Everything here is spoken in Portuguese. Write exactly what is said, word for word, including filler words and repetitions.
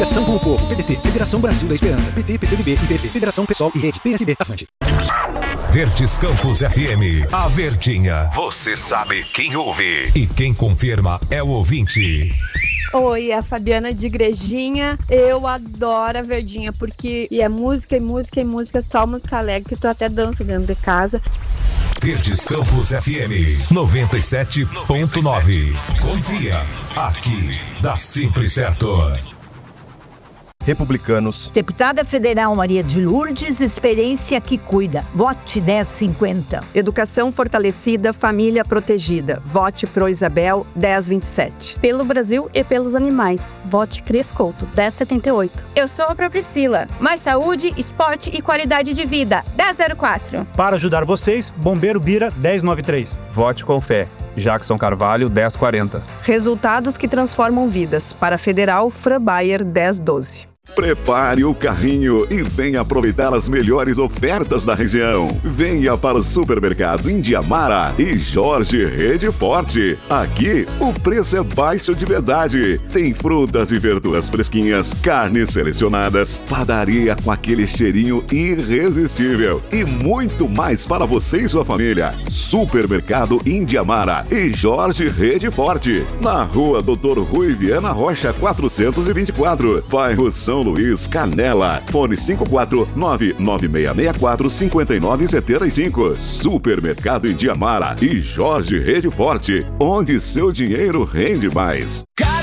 Ação com o povo, P D T, Federação Brasil da Esperança, P T, P C do B, I P P, Federação Pessoal e Rede, P S B, Avante. Verdes Campos F M, a Verdinha. Você sabe quem ouve e quem confirma é o ouvinte. Oi, é a Fabiana de Igrejinha. Eu adoro a Verdinha, porque e é música e música e música, só música alegre, que tu até dança dentro de casa. Verdes Campos F M noventa e sete ponto nove. Confia, aqui dá sempre certo. Republicanos. Deputada Federal Maria de Lourdes, experiência que cuida. Vote dez cinquenta. Educação fortalecida, família protegida. Vote pro Isabel dez vinte e sete. Pelo Brasil e pelos animais. Vote Cris Couto dez setenta e oito. Eu sou a Priscila. Mais saúde, esporte e qualidade de vida. dez zero quatro. Para ajudar vocês, Bombeiro Bira dez noventa e três. Vote com fé. Jackson Carvalho, dez quarenta. Resultados que transformam vidas. Para Federal, Fran Bayer, dez doze. Prepare o carrinho e venha aproveitar as melhores ofertas da região. Venha para o Supermercado Indiamara e Jorge Rede Forte. Aqui, o preço é baixo de verdade. Tem frutas e verduras fresquinhas, carnes selecionadas, padaria com aquele cheirinho irresistível e muito mais para você e sua família. Supermercado Indiamara e Jorge Rede Forte. Na rua Doutor Rui Viana Rocha, quatrocentos e vinte e quatro, bairro São Luís, Canela. Fone cinco quatro nove nove seis seis quatro cinco nove sete cinco. Supermercado Indiamara e Jorge Rede Forte, onde seu dinheiro rende mais.